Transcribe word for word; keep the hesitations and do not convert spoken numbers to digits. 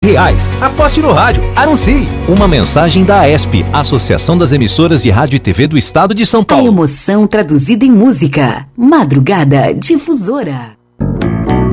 reais. Aposte no rádio. Anuncie. Uma mensagem da A E S P, Associação das Emissoras de Rádio e T V do Estado de São Paulo. A emoção traduzida em música. Madrugada Difusora.